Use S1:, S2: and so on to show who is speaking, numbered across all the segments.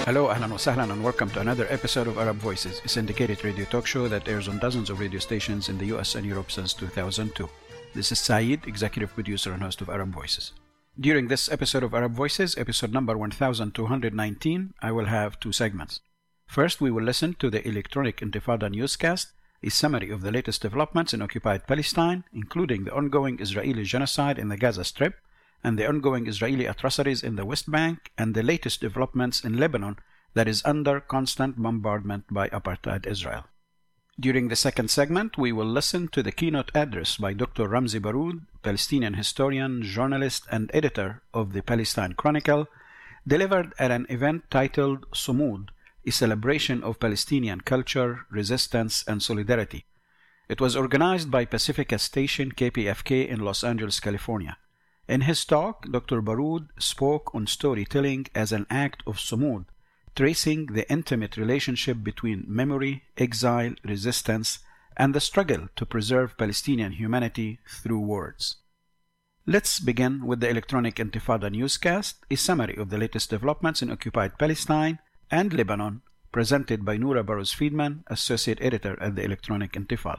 S1: Hello, ahlan wa sahlan, and welcome to another episode of Arab Voices, a syndicated radio talk show that airs on dozens of radio stations in the US and Europe since 2002. This is Saeed, executive producer and host of Arab Voices. During this episode of Arab Voices, episode number 1219, I will have two segments. First, we will listen to the Electronic Intifada newscast, a summary of the latest developments in occupied Palestine, including the ongoing Israeli genocide in the Gaza Strip, and the ongoing Israeli atrocities in the West Bank, and the latest developments in Lebanon that is under constant bombardment by apartheid Israel. During the second segment, we will listen to the keynote address by Dr. Ramzi Baroud, Palestinian historian, journalist, and editor of the Palestine Chronicle, delivered at an event titled Sumud, a celebration of Palestinian culture, resistance, and solidarity. It was organized by Pacifica Station KPFK in Los Angeles, California. In his talk, Dr. Baroud spoke on storytelling as an act of sumud, tracing the intimate relationship between memory, exile, resistance, and the struggle to preserve Palestinian humanity through words. Let's begin with the Electronic Intifada newscast, a summary of the latest developments in occupied Palestine and Lebanon, presented by Noura Burrows-Friedman, associate editor at the Electronic Intifada.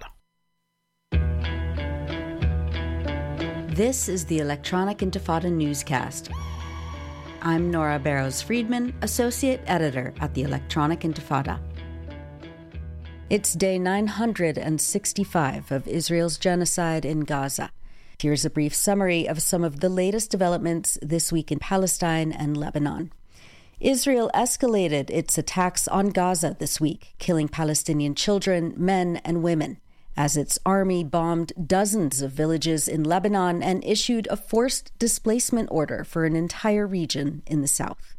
S2: This is the Electronic Intifada newscast. I'm Noura Burrows-Friedman, associate editor at the Electronic Intifada. It's day 965 of Israel's genocide in Gaza. Here's a brief summary of some of the latest developments this week in Palestine and Lebanon. Israel escalated its attacks on Gaza this week, killing Palestinian children, men, and women, as its army bombed dozens of villages in Lebanon and issued a forced displacement order for an entire region in the south.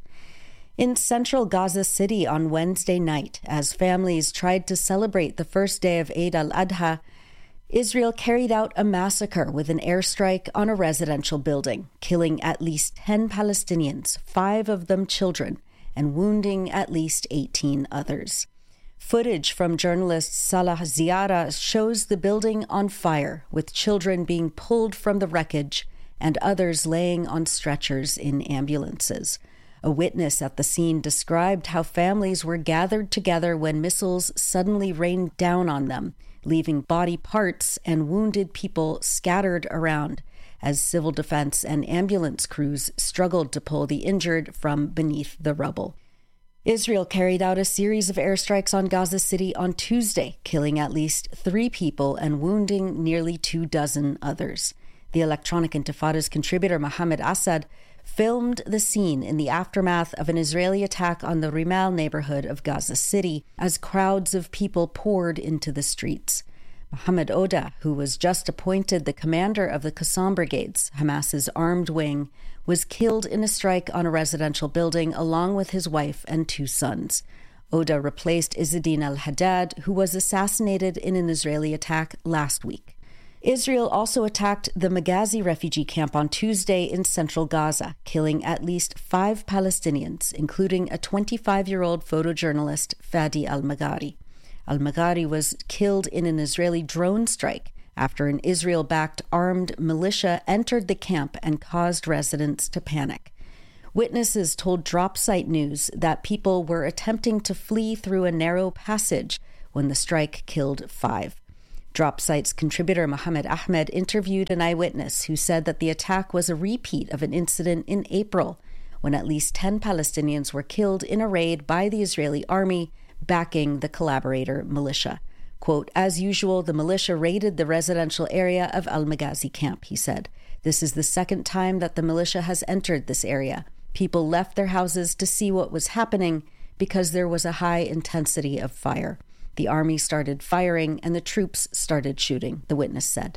S2: In central Gaza City on Wednesday night, as families tried to celebrate the first day of Eid al-Adha, Israel carried out a massacre with an airstrike on a residential building, killing at least 10 Palestinians, 5 of them children, and wounding at least 18 others. Footage from journalist Salah Ziara shows the building on fire, with children being pulled from the wreckage and others laying on stretchers in ambulances. A witness at the scene described how families were gathered together when missiles suddenly rained down on them, leaving body parts and wounded people scattered around as civil defense and ambulance crews struggled to pull the injured from beneath the rubble. Israel carried out a series of airstrikes on Gaza City on Tuesday, killing at least 3 people and wounding nearly 24 others. The Electronic Intifada's contributor Mohammed Assad filmed the scene in the aftermath of an Israeli attack on the Rimal neighborhood of Gaza City as crowds of people poured into the streets. Mohammed Oda, who was just appointed the commander of the Qassam Brigades, Hamas's armed wing, was killed in a strike on a residential building along with his wife and 2 sons. Oda replaced Izzeddin al-Haddad, who was assassinated in an Israeli attack last week. Israel also attacked the Maghazi refugee camp on Tuesday in central Gaza, killing at least 5 Palestinians, including a 25-year-old photojournalist, Fadi al-Maghari. Al-Maghari was killed in an Israeli drone strike after an Israel-backed armed militia entered the camp and caused residents to panic. Witnesses told Dropsite News that people were attempting to flee through a narrow passage when the strike killed 5. Dropsite's contributor Mohammed Ahmed interviewed an eyewitness who said that the attack was a repeat of an incident in April when at least 10 Palestinians were killed in a raid by the Israeli army backing the collaborator militia. Quote, "As usual, the militia raided the residential area of Al-Maghazi camp," he said. "This is the second time that the militia has entered this area. People left their houses to see what was happening because there was a high intensity of fire. The army started firing and the troops started shooting," the witness said.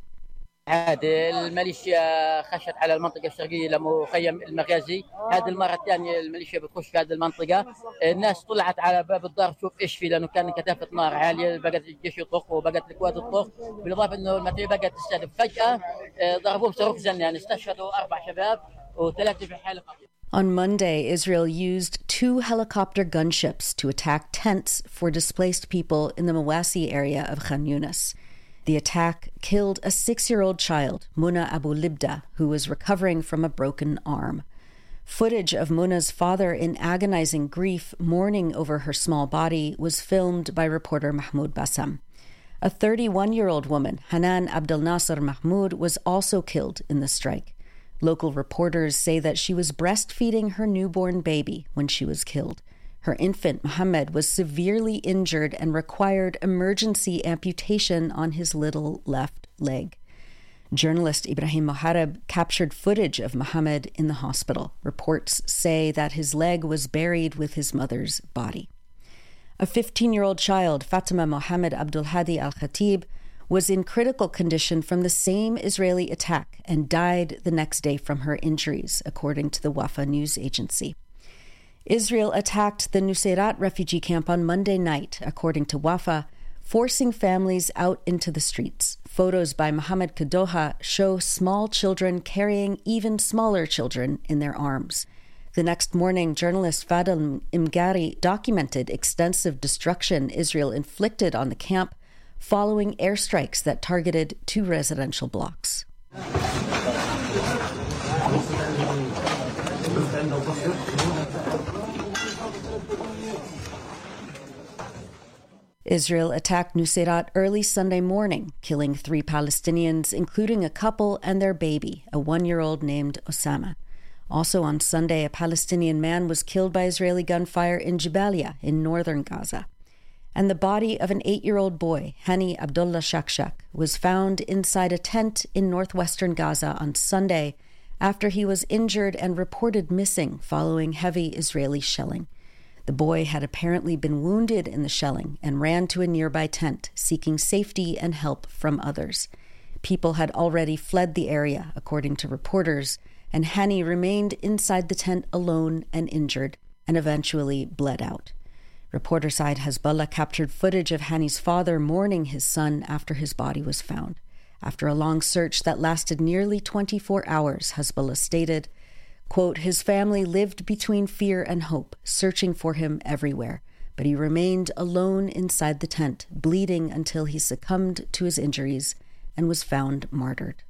S3: هذه الميليشيا خشت على المنطقة الشرقية لمخيم المغازي. هذه المرة الثانية الميليشيا بتخش في هذه المنطقة. الناس طلعت على باب الدار تشوف ايش في، لأنه كان كثافة نار عالية، بقت الجيش يطخ وبقت القوات تطخ، بالإضافة إنه المدفعية بقت تستهدف. فجأة ضربوهم صاروخ زنان، استشهدوا 4 شباب و3 في حالة خطيرة.
S2: On Monday, Israel used 2 helicopter gunships to attack tents for displaced people in the Mawasi area of Khan Yunis. The attack killed a 6-year-old child, Muna Abu Libda, who was recovering from a broken arm. Footage of Muna's father in agonizing grief, mourning over her small body, was filmed by reporter Mahmoud Bassam. A 31-year-old woman, Hanan Abdel Nasser Mahmoud, was also killed in the strike. Local reporters say that she was breastfeeding her newborn baby when she was killed. Her infant, Mohammed, was severely injured and required emergency amputation on his little left leg. Journalist Ibrahim Mohareb captured footage of Mohammed in the hospital. Reports say that his leg was buried with his mother's body. A 15-year-old child, Fatima Mohammed Abdul Hadi Al-Khatib, was in critical condition from the same Israeli attack and died the next day from her injuries, according to the Wafa news agency. Israel attacked the Nuseirat refugee camp on Monday night, according to Wafa, forcing families out into the streets. Photos by Mohammed Kadoha show small children carrying even smaller children in their arms. The next morning, journalist Fadel Imgari documented extensive destruction Israel inflicted on the camp following airstrikes that targeted 2 residential blocks. Israel attacked Nuseirat early Sunday morning, killing 3 Palestinians, including a couple and their baby, a 1-year-old named Osama. Also on Sunday, a Palestinian man was killed by Israeli gunfire in Jabalia in northern Gaza. And the body of an 8-year-old boy, Hani Abdullah Shakshak, was found inside a tent in northwestern Gaza on Sunday after he was injured and reported missing following heavy Israeli shelling. The boy had apparently been wounded in the shelling and ran to a nearby tent, seeking safety and help from others. People had already fled the area, according to reporters, and Hani remained inside the tent alone and injured, and eventually bled out. Reporter Said Hezbollah captured footage of Hani's father mourning his son after his body was found. After a long search that lasted nearly 24 hours, Hezbollah stated, quote, his family lived between fear and hope, searching for him everywhere, but he remained alone inside the tent, bleeding until he succumbed to his injuries and was found martyred.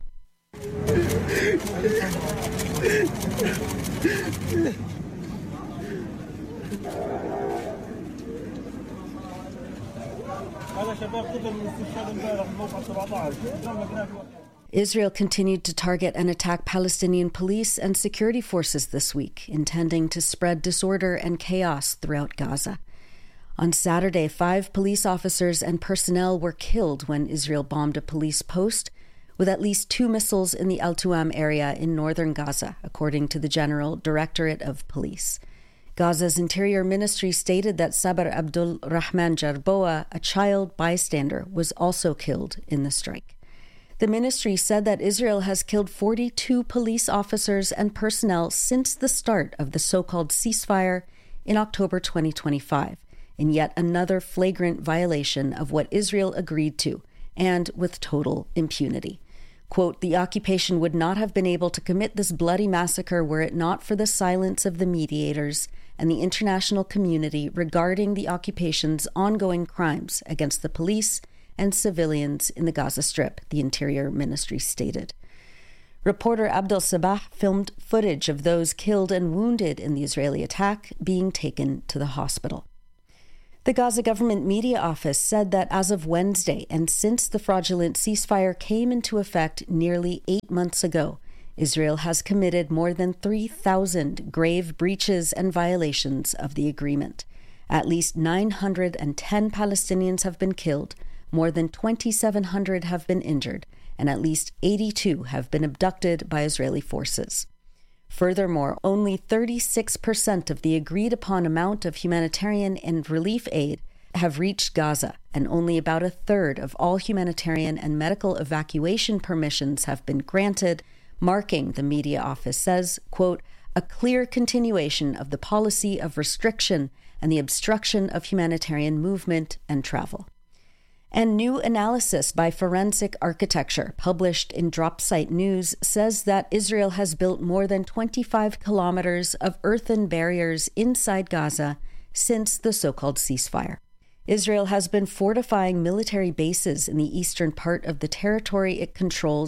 S2: Israel continued to target and attack Palestinian police and security forces this week, intending to spread disorder and chaos throughout Gaza. On Saturday, 5 police officers and personnel were killed when Israel bombed a police post with at least 2 missiles in the Al Tuam area in northern Gaza, according to the General Directorate of Police. Gaza's Interior Ministry stated that Sabar Abdul Rahman Jarboa, a child bystander, was also killed in the strike. The ministry said that Israel has killed 42 police officers and personnel since the start of the so-called ceasefire in October 2025, in yet another flagrant violation of what Israel agreed to, and with total impunity. Quote, the occupation would not have been able to commit this bloody massacre were it not for the silence of the mediators and the international community regarding the occupation's ongoing crimes against the police and civilians in the Gaza Strip, the Interior Ministry stated. Reporter Abdel Sabah filmed footage of those killed and wounded in the Israeli attack being taken to the hospital. The Gaza Government Media Office said that as of Wednesday, and since the fraudulent ceasefire came into effect nearly 8 months ago, Israel has committed more than 3,000 grave breaches and violations of the agreement. At least 910 Palestinians have been killed, more than 2,700 have been injured, and at least 82 have been abducted by Israeli forces. Furthermore, only 36% of the agreed-upon amount of humanitarian and relief aid have reached Gaza, and only about a third of all humanitarian and medical evacuation permissions have been granted, marking, the media office says, quote, a clear continuation of the policy of restriction and the obstruction of humanitarian movement and travel. And new analysis by Forensic Architecture, published in Dropsite News, says that Israel has built more than 25 kilometers of earthen barriers inside Gaza since the so-called ceasefire. Israel has been fortifying military bases in the eastern part of the territory it controls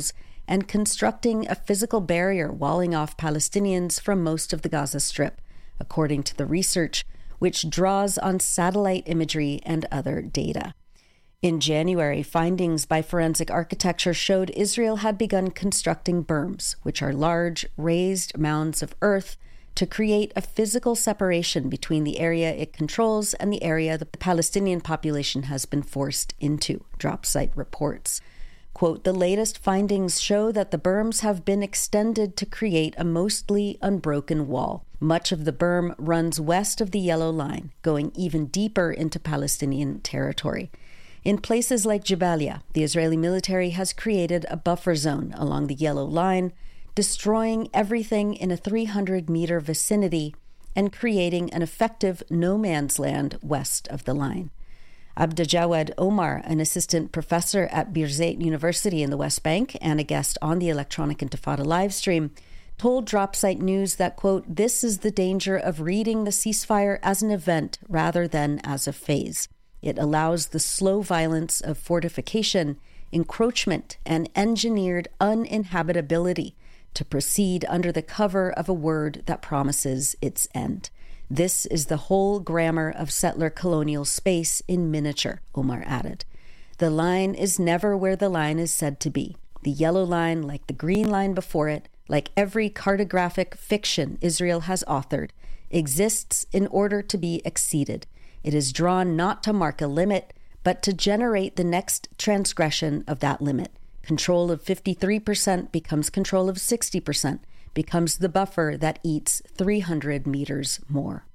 S2: and constructing a physical barrier walling off Palestinians from most of the Gaza Strip, according to the research, which draws on satellite imagery and other data. In January, findings by Forensic Architecture showed Israel had begun constructing berms, which are large, raised mounds of earth, to create a physical separation between the area it controls and the area the Palestinian population has been forced into, DropSite reports. Quote, the latest findings show that the berms have been extended to create a mostly unbroken wall. Much of the berm runs west of the Yellow Line, going even deeper into Palestinian territory. In places like Jabalia, the Israeli military has created a buffer zone along the Yellow Line, destroying everything in a 300-meter vicinity and creating an effective no-man's land west of the line. Abdejawad Omar, an assistant professor at Birzeit University in the West Bank and a guest on the Electronic Intifada livestream, told DropSite News that, quote, this is the danger of reading the ceasefire as an event rather than as a phase. It allows the slow violence of fortification, encroachment, and engineered uninhabitability to proceed under the cover of a word that promises its end. This is the whole grammar of settler colonial space in miniature, Omar added. The line is never where the line is said to be. The Yellow Line, like the Green Line before it, like every cartographic fiction Israel has authored, exists in order to be exceeded. It is drawn not to mark a limit, but to generate the next transgression of that limit. Control of 53% becomes control of 60%, becomes the buffer that eats 300 meters more.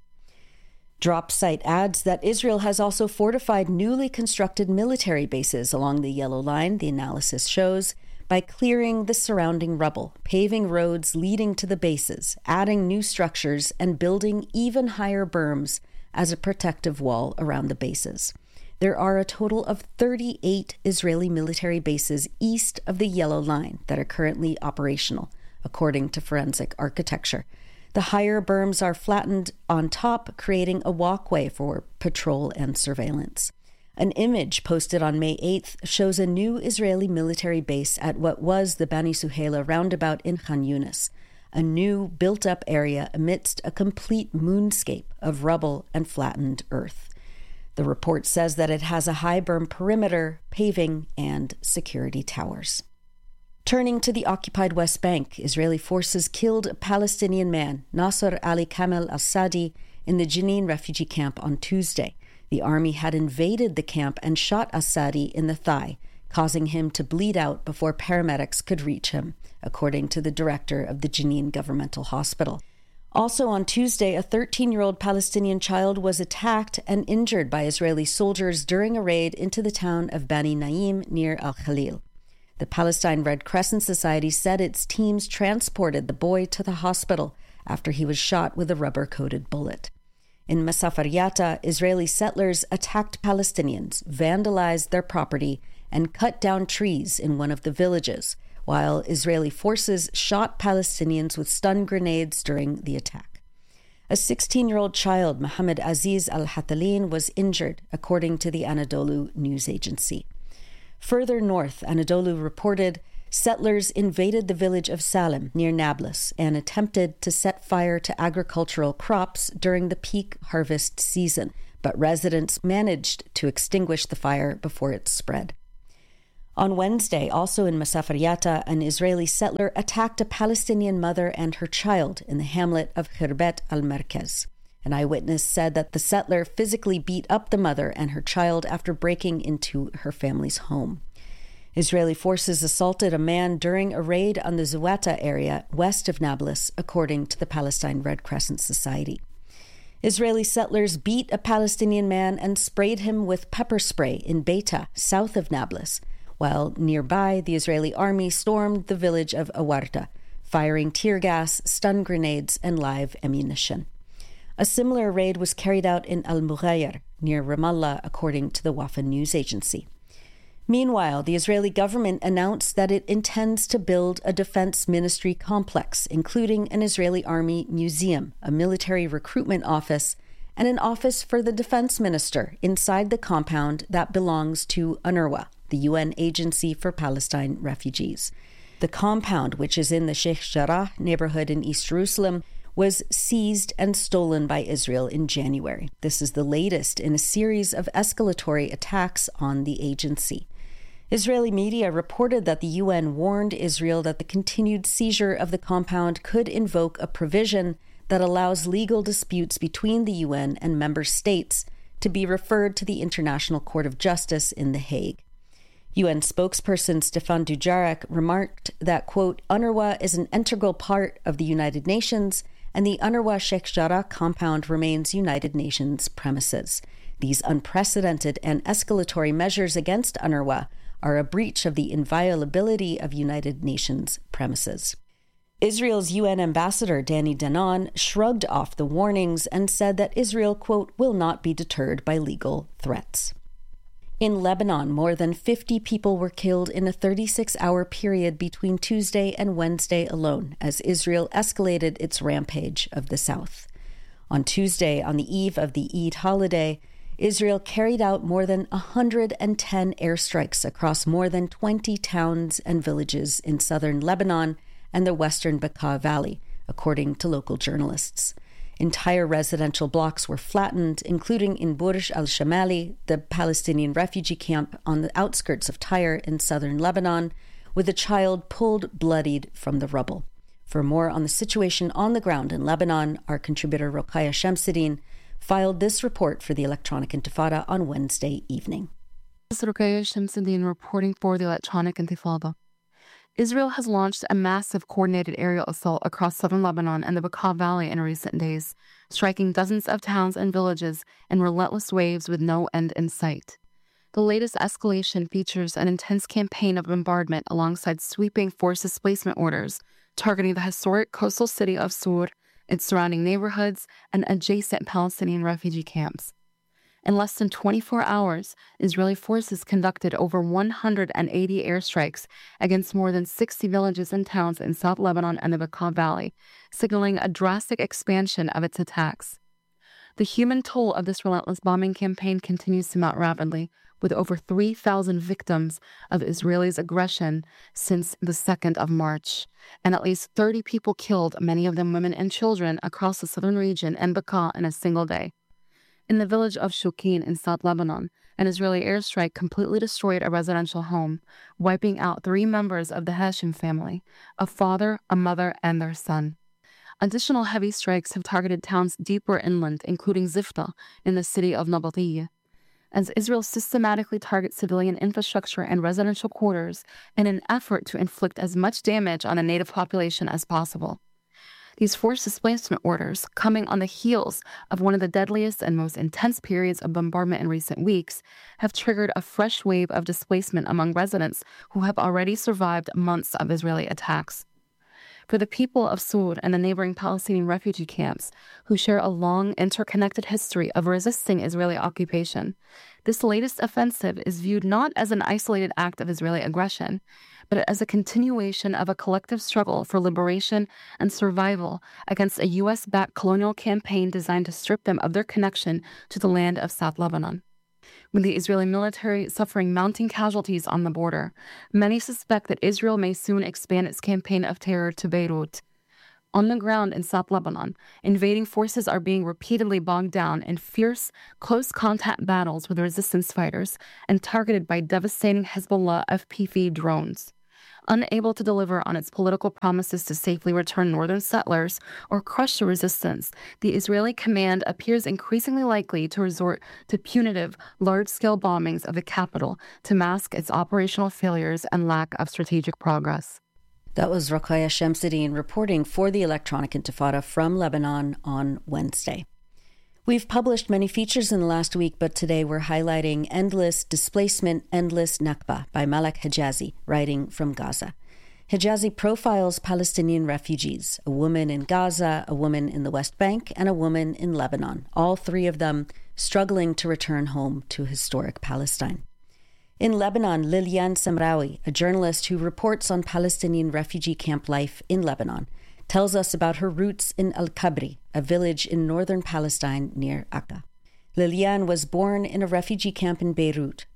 S2: DropSite adds that Israel has also fortified newly constructed military bases along the Yellow Line, the analysis shows, by clearing the surrounding rubble, paving roads leading to the bases, adding new structures, and building even higher berms as a protective wall around the bases. There are a total of 38 Israeli military bases east of the Yellow Line that are currently operational, according to Forensic Architecture. The higher berms are flattened on top, creating a walkway for patrol and surveillance. An image posted on May 8th shows a new Israeli military base at what was the Bani Suheila roundabout in Khan Yunis, a new built-up area amidst a complete moonscape of rubble and flattened earth. The report says that it has a high berm perimeter, paving, and security towers. Turning to the occupied West Bank, Israeli forces killed a Palestinian man, Nasser Ali Kamel al-Sadi, in the Jenin refugee camp on Tuesday. The army had invaded the camp and shot al-Sadi in the thigh, causing him to bleed out before paramedics could reach him, according to the director of the Jenin Governmental Hospital. Also on Tuesday, a 13-year-old Palestinian child was attacked and injured by Israeli soldiers during a raid into the town of Bani Naim near Al-Khalil. The Palestine Red Crescent Society said its teams transported the boy to the hospital after he was shot with a rubber-coated bullet. In Masafaryata, Israeli settlers attacked Palestinians, vandalized their property, and cut down trees in one of the villages, while Israeli forces shot Palestinians with stun grenades during the attack. A 16-year-old child, Mohammed Aziz al-Hatalin, was injured, according to the Anadolu news agency. Further north, Anadolu reported settlers invaded the village of Salem near Nablus and attempted to set fire to agricultural crops during the peak harvest season, but residents managed to extinguish the fire before it spread. On Wednesday, also in Masafaryata, an Israeli settler attacked a Palestinian mother and her child in the hamlet of Khirbet al-Merkez. An eyewitness said that the settler physically beat up the mother and her child after breaking into her family's home. Israeli forces assaulted a man during a raid on the Zawata area west of Nablus, according to the Palestine Red Crescent Society. Israeli settlers beat a Palestinian man and sprayed him with pepper spray in Beita, south of Nablus, while nearby the Israeli army stormed the village of Awarta, firing tear gas, stun grenades, and live ammunition. A similar raid was carried out in Al-Mughayr, near Ramallah, according to the Wafa news agency. Meanwhile, the Israeli government announced that it intends to build a defense ministry complex, including an Israeli army museum, a military recruitment office, and an office for the defense minister inside the compound that belongs to UNRWA, the UN Agency for Palestine Refugees. The compound, which is in the Sheikh Jarrah neighborhood in East Jerusalem, was seized and stolen by Israel in January. This is the latest in a series of escalatory attacks on the agency. Israeli media reported that the UN warned Israel that the continued seizure of the compound could invoke a provision that allows legal disputes between the UN and member states to be referred to the International Court of Justice in The Hague. UN spokesperson Stefan Dujarric remarked that, quote, UNRWA is an integral part of the United Nations, and the UNRWA Sheikh Jarrah compound remains United Nations premises. These unprecedented and escalatory measures against UNRWA are a breach of the inviolability of United Nations premises. Israel's UN ambassador, Danny Danon, shrugged off the warnings and said that Israel, quote, will not be deterred by legal threats. In Lebanon, more than 50 people were killed in a 36-hour period between Tuesday and Wednesday alone, as Israel escalated its rampage of the south. On Tuesday, on the eve of the Eid holiday, Israel carried out more than 110 airstrikes across more than 20 towns and villages in southern Lebanon and the western Bekaa Valley, according to local journalists. Entire residential blocks were flattened, including in Burj al-Shamali, the Palestinian refugee camp on the outskirts of Tyre in southern Lebanon, with a child pulled bloodied from the rubble. For more on the situation on the ground in Lebanon, our contributor Rokhaya Shamsuddin filed this report for the Electronic Intifada on Wednesday evening.
S4: This is Rokhaya Shamsuddin reporting for the Electronic Intifada. Israel has launched a massive coordinated aerial assault across southern Lebanon and the Bekaa Valley in recent days, striking dozens of towns and villages in relentless waves with no end in sight. The latest escalation features an intense campaign of bombardment alongside sweeping forced displacement orders, targeting the historic coastal city of Sur, its surrounding neighborhoods, and adjacent Palestinian refugee camps. In less than 24 hours, Israeli forces conducted over 180 airstrikes against more than 60 villages and towns in South Lebanon and the Bekaa Valley, signaling a drastic expansion of its attacks. The human toll of this relentless bombing campaign continues to mount rapidly, with over 3,000 victims of Israelis' aggression since the 2nd of March, and at least 30 people killed, many of them women and children, across the southern region and Bekaa in a single day. In the village of Shukin in South Lebanon, an Israeli airstrike completely destroyed a residential home, wiping out 3 members of the Hashim family, a father, a mother, and their son. Additional heavy strikes have targeted towns deeper inland, including Zifta in the city of Nabatiyah, as Israel systematically targets civilian infrastructure and residential quarters in an effort to inflict as much damage on a native population as possible. These forced displacement orders, coming on the heels of one of the deadliest and most intense periods of bombardment in recent weeks, have triggered a fresh wave of displacement among residents who have already survived months of Israeli attacks. For the people of Sur and the neighboring Palestinian refugee camps, who share a long, interconnected history of resisting Israeli occupation, this latest offensive is viewed not as an isolated act of Israeli aggression, but as a continuation of a collective struggle for liberation and survival against a U.S.-backed colonial campaign designed to strip them of their connection to the land of South Lebanon. With the Israeli military suffering mounting casualties on the border, many suspect that Israel may soon expand its campaign of terror to Beirut. On the ground in South Lebanon, invading forces are being repeatedly bogged down in fierce, close-contact battles with resistance fighters and targeted by devastating Hezbollah FPV drones. Unable to deliver on its political promises to safely return northern settlers or crush the resistance, the Israeli command appears increasingly likely to resort to punitive, large-scale bombings of the capital to mask its operational failures and lack of strategic progress.
S2: That was Rokhaya Shamsuddin reporting for the Electronic Intifada from Lebanon on Wednesday. We've published many features in the last week, but today we're highlighting Endless Displacement, Endless Nakba by Malak Hijazi, writing from Gaza. Hijazi profiles Palestinian refugees, a woman in Gaza, a woman in the West Bank, and a woman in Lebanon, all 3 of them struggling to return home to historic Palestine. In Lebanon, Lilian Samraoui, a journalist who reports on Palestinian refugee camp life in Lebanon, tells us about her roots in Al-Kabri, a village in northern Palestine near Akka. Lilian was born in a refugee camp in Beirut,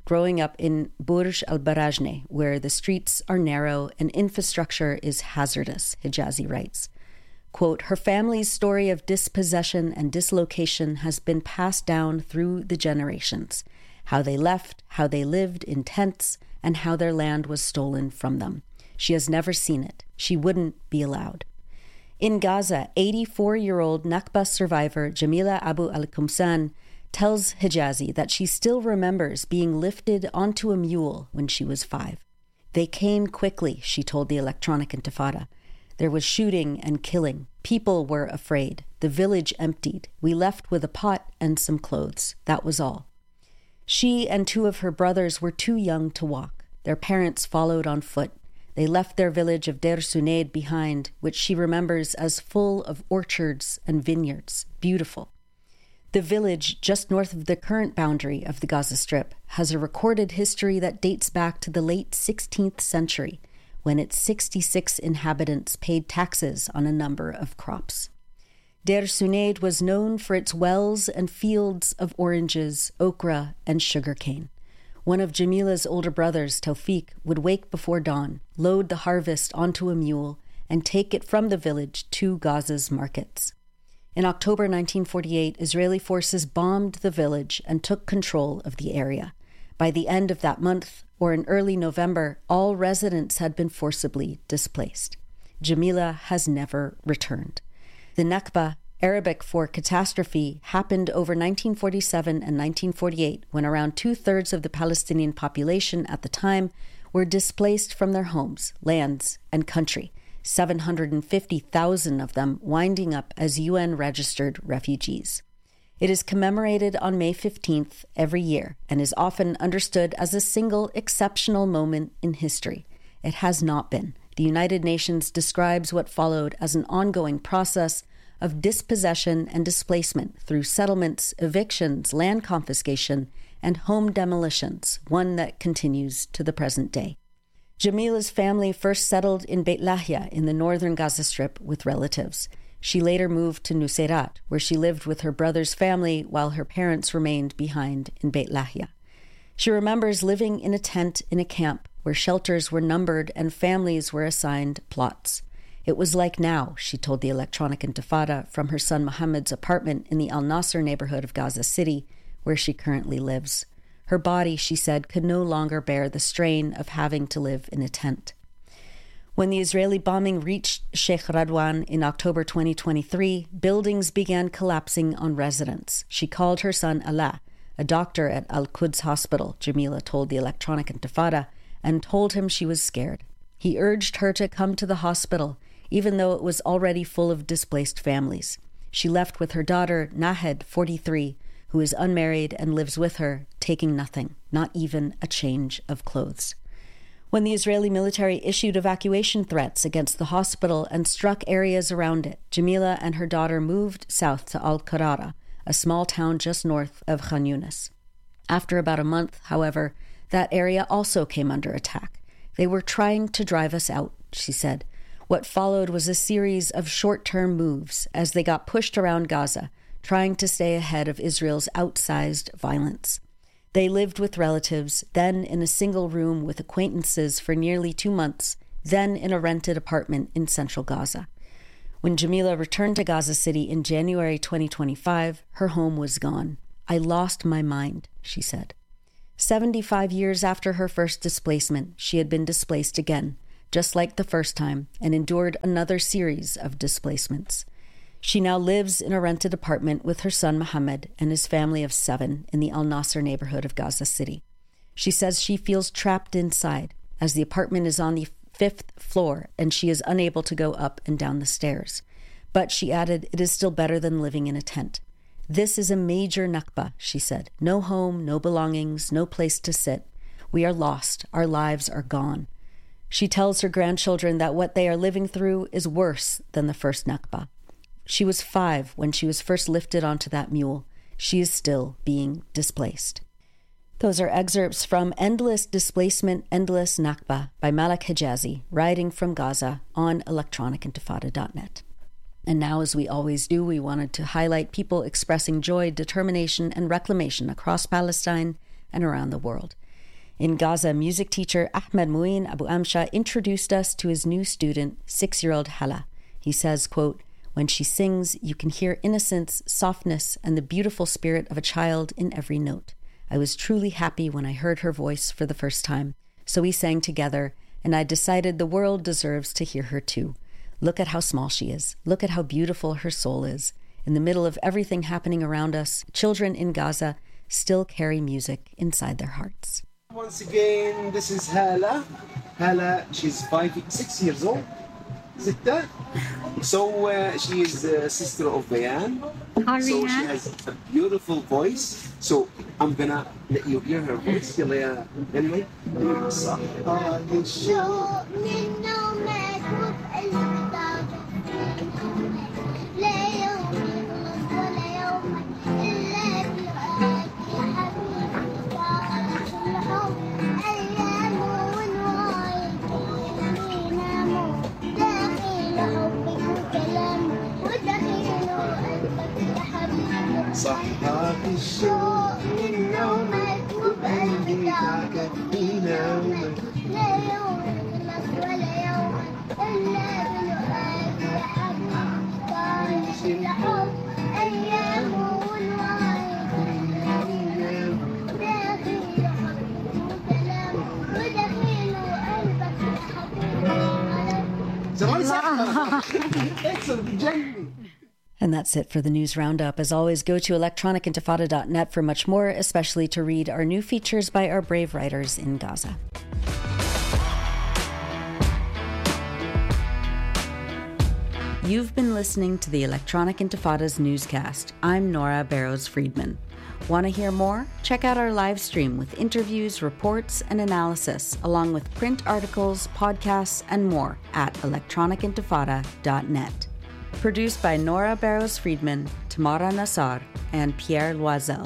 S2: growing up in Burj Al Barajne, where the streets are narrow and infrastructure is hazardous, Hijazi writes. Quote, her family's story of dispossession and dislocation has been passed down through the generations. How they left, how they lived in tents, and how their land was stolen from them. She has never seen it. She wouldn't be allowed. In Gaza, 84-year-old Nakba survivor Jamila Abu al-Qumsan tells Hijazi that she still remembers being lifted onto a mule when she was 5. They came quickly, she told the Electronic Intifada. There was shooting and killing. People were afraid. The village emptied. We left with a pot and some clothes. That was all. She and 2 of her brothers were too young to walk. Their parents followed on foot. They left their village of Deir Sunaid behind, which she remembers as full of orchards and vineyards, beautiful. The village, just north of the current boundary of the Gaza Strip, has a recorded history that dates back to the late 16th century, when its 66 inhabitants paid taxes on a number of crops. Deir Sunaid was known for its wells and fields of oranges, okra, and sugarcane. One of Jamila's older brothers, Tawfiq, would wake before dawn, load the harvest onto a mule, and take it from the village to Gaza's markets. In October 1948, Israeli forces bombed the village and took control of the area. By the end of that month, or in early November, all residents had been forcibly displaced. Jamila has never returned. The Nakba, Arabic for catastrophe, happened over 1947 and 1948 when around 2/3 of the Palestinian population at the time were displaced from their homes, lands, and country, 750,000 of them winding up as UN-registered refugees. It is commemorated on May 15th every year and is often understood as a single exceptional moment in history. It has not been. The United Nations describes what followed as an ongoing process of dispossession and displacement through settlements, evictions, land confiscation, and home demolitions, one that continues to the present day. Jamila's family first settled in Beit Lahia in the northern Gaza Strip with relatives. She later moved to Nuseirat, where she lived with her brother's family while her parents remained behind in Beit Lahia. She remembers living in a tent in a camp where shelters were numbered and families were assigned plots. It was like now, she told the Electronic Intifada from her son Mohammed's apartment in the Al Nasser neighborhood of Gaza City, where she currently lives. Her body, she said, could no longer bear the strain of having to live in a tent. When the Israeli bombing reached Sheikh Radwan in October 2023, buildings began collapsing on residents. She called her son Alaa, a doctor at Al-Quds Hospital, Jamila told the Electronic Intifada, and told him she was scared. He urged her to come to the hospital, even though it was already full of displaced families. She left with her daughter, Nahed, 43, who is unmarried and lives with her, taking nothing, not even a change of clothes. When the Israeli military issued evacuation threats against the hospital and struck areas around it, Jamila and her daughter moved south to Al-Qarara, a small town just north of Khan Yunis. After about a month, however, that area also came under attack. They were trying to drive us out, she said. What followed was a series of short-term moves as they got pushed around Gaza, trying to stay ahead of Israel's outsized violence. They lived with relatives, then in a single room with acquaintances for nearly 2 months, then in a rented apartment in central Gaza. When Jamila returned to Gaza City in January 2025, her home was gone. I lost my mind, she said. 75 years after her first displacement, she had been displaced again, just like the first time, and endured another series of displacements. She now lives in a rented apartment with her son Mohammed and his family of 7 in the Al Nasser neighborhood of Gaza City. She says she feels trapped inside, as the apartment is on the 5th floor and she is unable to go up and down the stairs. But she added, it is still better than living in a tent. This is a major Nakba, she said. No home, no belongings, no place to sit. We are lost. Our lives are gone. She tells her grandchildren that what they are living through is worse than the first Nakba. She was 5 when she was first lifted onto that mule. She is still being displaced. Those are excerpts from Endless Displacement, Endless Nakba by Malak Hijazi, writing from Gaza on electronicintifada.net. And now, as we always do, we wanted to highlight people expressing joy, determination, and reclamation across Palestine and around the world. In Gaza, music teacher Ahmed Mouin Abu Amsha introduced us to his new student, 6-year-old Hala. He says, quote, "When she sings, you can hear innocence, softness, and the beautiful spirit of a child in every note. I was truly happy when I heard her voice for the first time. So we sang together, and I decided the world deserves to hear her too. Look at how small she is. Look at how beautiful her soul is. In the middle of everything happening around us, children in Gaza still carry music inside their hearts."
S5: Once again, this is Hala. Hala, she's 6 years old. Sitta. So she is the sister of Bayan.
S6: Hi,
S5: so
S6: Rihan.
S5: she has a beautiful voice. So I'm gonna let you hear her voice. يلا يا anyway. صح.
S7: شوق من نومك وبقلبك ضاعت لا يوم يخلص ولا يوم إلا بلقاك يا حبيبي تعال الحب أيام ونوايد يناموا داخل حبك وكلام وداخل قلبك يا حبيبي
S5: صحاك الشوق
S7: من نومك وبقلبك ضاعت
S5: بينامك.
S7: لا يوم يخلص ولا يوم إلا بلقاك يا حبيبي طايش الحب أيام ونوايد داخل حبك وكلام وداخل قلبك يا حبيبي
S5: زمان صح. Excellent. بتجنني.
S2: And that's it for the News Roundup. As always, go to electronicintifada.net for much more, especially to read our new features by our brave writers in Gaza. You've been listening to the Electronic Intifada's newscast. I'm Nora Barrows-Friedman. Want to hear more? Check out our live stream with interviews, reports, and analysis, along with print articles, podcasts, and more at electronicintifada.net. Produced by Nora Barrows-Friedman, Tamara Nassar, and Pierre Loisel.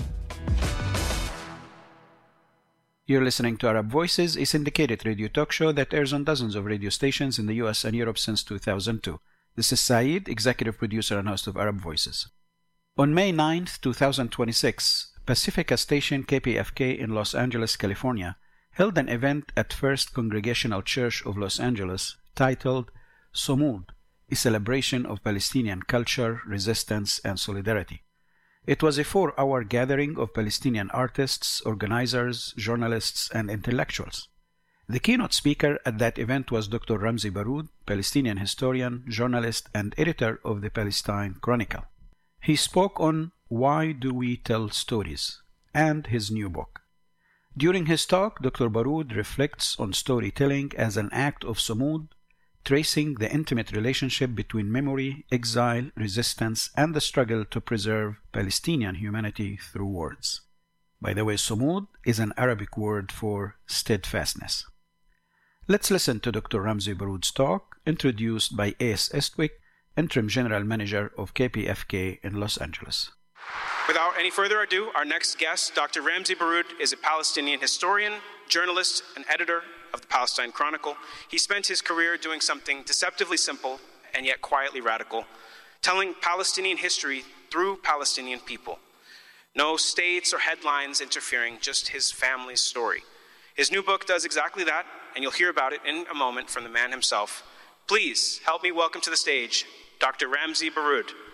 S1: You're listening to Arab Voices, a syndicated radio talk show that airs on dozens of radio stations in the US and Europe since 2002. This is Saeed, executive producer and host of Arab Voices. On May 9, 2026, Pacifica station KPFK in Los Angeles, California, held an event at First Congregational Church of Los Angeles titled Sumud, a celebration of Palestinian culture, resistance, and solidarity. It was a 4-hour gathering of Palestinian artists, organizers, journalists, and intellectuals. The keynote speaker at that event was Dr. Ramzi Baroud, Palestinian historian, journalist, and editor of the Palestine Chronicle. He spoke on Why Do We Tell Stories and his new book. During his talk, Dr. Baroud reflects on storytelling as an act of sumud, tracing the intimate relationship between memory, exile, resistance, and the struggle to preserve Palestinian humanity through words. By the way, sumud is an Arabic word for steadfastness. Let's listen to Dr. Ramzi Baroud's talk, introduced by Ace Estwick, Interim General Manager of KPFK in Los Angeles.
S8: Without any further ado, our next guest, Dr. Ramzi Baroud, is a Palestinian historian, journalist, and editor of the Palestine Chronicle. He spent his career doing something deceptively simple and yet quietly radical, telling Palestinian history through Palestinian people. No states or headlines interfering, just his family's story. His new book does exactly that, and you'll hear about it in a moment from the man himself. Please help me welcome to the stage Dr. Ramzi Baroud.